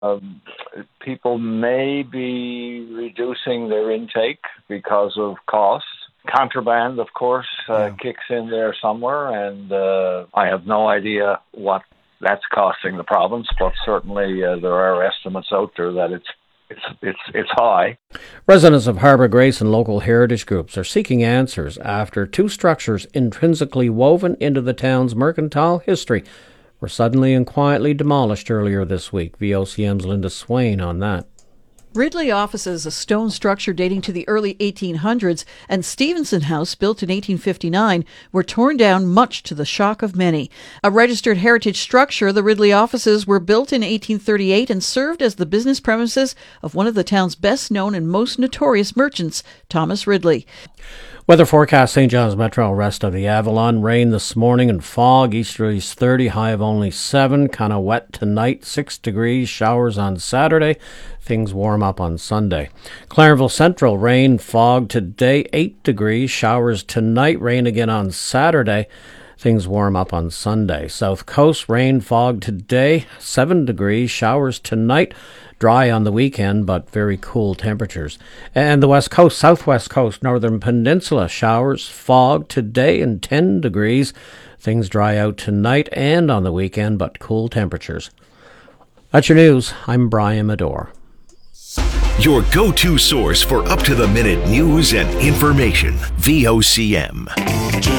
People may be reducing their intake because of costs. Contraband, of course, kicks in there somewhere, and I have no idea what that's costing the province, but certainly there are estimates out there that it's high. Residents of Harbour Grace and local heritage groups are seeking answers after two structures intrinsically woven into the town's mercantile history were suddenly and quietly demolished earlier this week. VOCM's Linda Swain on that. Ridley Offices, a stone structure dating to the early 1800s, and Stevenson House, built in 1859, were torn down much to the shock of many. A registered heritage structure, the Ridley Offices were built in 1838 and served as the business premises of one of the town's best-known and most notorious merchants, Thomas Ridley. Weather forecast: St. John's Metro, rest of the Avalon. Rain this morning and fog. Easterlies 30, high of only 7. Kind of wet tonight, 6 degrees. Showers on Saturday. Things warm up on Sunday. Clarenville Central, rain, fog today, 8 degrees. Showers tonight, rain again on Saturday. Things warm up on Sunday. South Coast, rain, fog today, 7 degrees. Showers tonight. Dry on the weekend, but very cool temperatures. And the West Coast, Southwest Coast, Northern Peninsula, showers, fog today and 10 degrees. Things dry out tonight and on the weekend, but cool temperatures. That's your news. I'm Brian Medore. Your go-to source for up-to-the-minute news and information. VOCM.